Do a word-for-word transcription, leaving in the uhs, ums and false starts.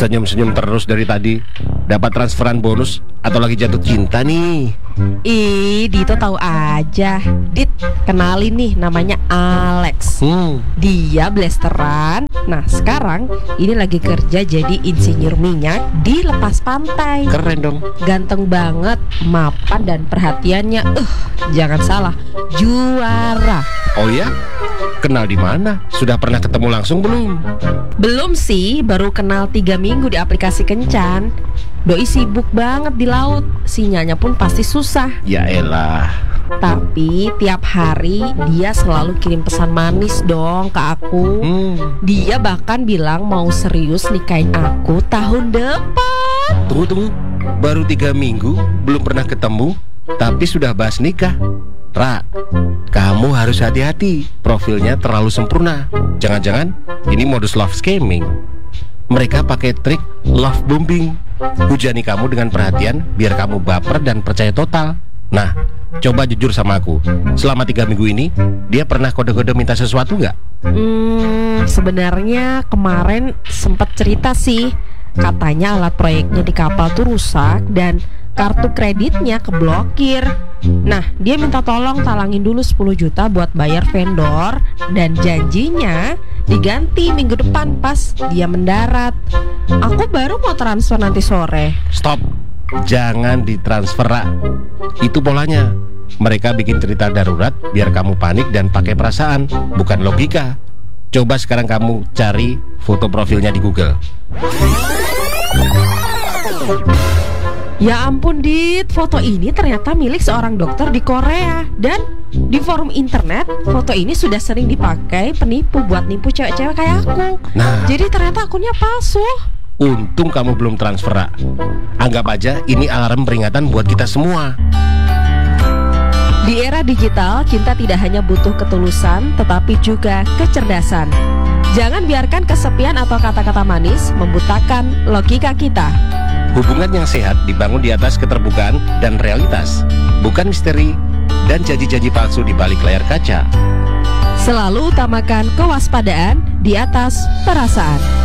senyum-senyum terus dari tadi. Dapat transferan bonus atau lagi jatuh cinta nih? Ih, Dito tahu aja. Dit, kenalin nih, namanya Alex. Hmm. Dia blasteran. Nah, sekarang ini lagi kerja jadi insinyur minyak di lepas pantai. Keren dong. Ganteng banget, mapan dan perhatiannya, uh, jangan salah, juara. Oh ya? Kenal di mana? Sudah pernah ketemu langsung belum? Belum sih, baru kenal tiga minggu di aplikasi Kencan. Doi sibuk banget di laut, sinyalnya pun pasti susah. Ya elah. Tapi tiap hari dia selalu kirim pesan manis dong ke aku. Hmm. Dia bahkan bilang mau serius nikahin aku tahun depan. Tunggu tunggu. Baru tiga minggu, belum pernah ketemu, tapi sudah bahas nikah. Ra, kamu harus hati-hati. Profilnya terlalu sempurna. Jangan-jangan ini modus love scamming. Mereka pakai trik love bombing. Hujani kamu dengan perhatian biar kamu baper dan percaya total. Nah, coba jujur sama aku. Selama tiga minggu ini, dia pernah kode-kode minta sesuatu nggak? Hmm, sebenarnya kemarin sempat cerita sih. Katanya alat proyeknya di kapal tuh rusak dan kartu kreditnya keblokir. Nah, dia minta tolong talangin dulu sepuluh juta buat bayar vendor. Dan janjinya diganti minggu depan pas dia mendarat. Aku baru mau transfer nanti sore. Stop. Jangan ditransfer, Ra. Itu polanya. Mereka bikin cerita darurat biar kamu panik dan pakai perasaan, bukan logika. Coba sekarang kamu cari foto profilnya di Google. Ya ampun Dit, foto ini ternyata milik seorang dokter di Korea. Dan di forum internet, foto ini sudah sering dipakai penipu buat nipu cewek-cewek kayak aku. Nah, jadi ternyata akunnya palsu. untung kamu belum transfer, Ra. Anggap aja ini alarm peringatan buat kita semua. Di era digital, cinta tidak hanya butuh ketulusan, tetapi juga kecerdasan. Jangan biarkan kesepian atau kata-kata manis membutakan logika kita. Hubungan yang sehat dibangun di atas keterbukaan dan realitas, bukan misteri dan janji-janji palsu di balik layar kaca. Selalu utamakan kewaspadaan di atas perasaan.